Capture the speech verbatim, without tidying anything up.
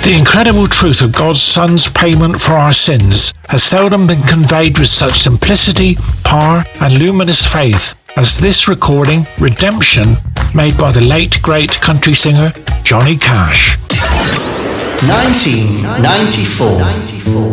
The incredible truth of God's Son's payment for our sins has seldom been conveyed with such simplicity, power, and luminous faith as this recording, Redemption, made by the late great country singer Johnny Cash. nineteen ninety-four